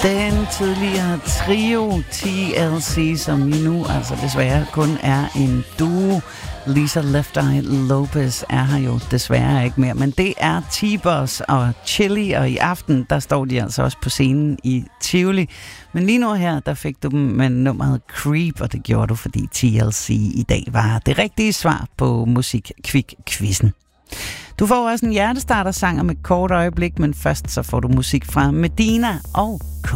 Den tidligere trio TLC, som jo nu altså desværre kun er en duo. Lisa Left Eye Lopez er her jo desværre ikke mere, men det er T-Boz og Chili, og i aften, der står de altså også på scenen i Tivoli. Men lige nu her, der fik du dem med nummeret Creep, og det gjorde du, fordi TLC i dag var det rigtige svar på Musik-Kvik-quizzen. Du får også en hjertestarter-sang om et kort øjeblik, men først så får du musik fra Medina og